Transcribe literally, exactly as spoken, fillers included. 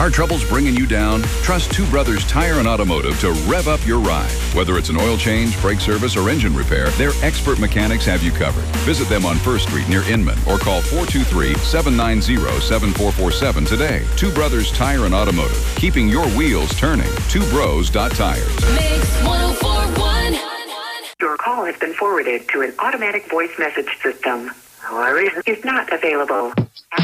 Car trouble's bringing you down? Trust Two Brothers Tire and Automotive to rev up your ride. Whether it's an oil change, brake service, or engine repair, their expert mechanics have you covered. Visit them on First Street near Inman or call four two three, seven nine zero, seven four four seven today. Two Brothers Tire and Automotive, keeping your wheels turning. two bros dot tires. Mix one oh four point one. Your call has been forwarded to an automatic voice message system. Our is not available.